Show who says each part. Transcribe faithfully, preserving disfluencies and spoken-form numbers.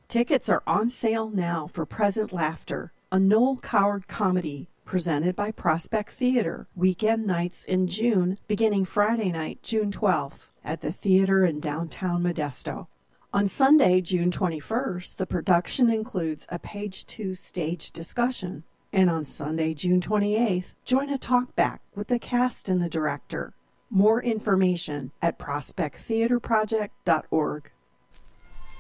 Speaker 1: Tickets are on sale now for Present Laughter, a Noel Coward comedy presented by Prospect Theater, weekend nights in June, beginning Friday night, June twelfth, at the theater in downtown Modesto. On Sunday, June twenty-first, the production includes a page two stage discussion. And on Sunday, June twenty-eighth, join a talkback with the cast and the director. More information at prospect theater project dot org.